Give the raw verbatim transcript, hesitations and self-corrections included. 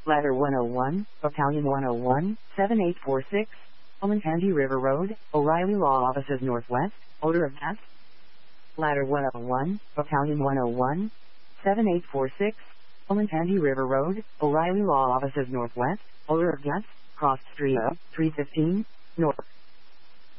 Ladder one oh one, Battalion one oh one, seven eight four six, Olentangy River Road, O'Reilly Law Offices Northwest, odor of gas. Ladder one oh one, Battalion one oh one, seven eight four six, Olentangy River Road, O'Reilly Law Offices Northwest, odor of gas, crossed street, three fifteen, north.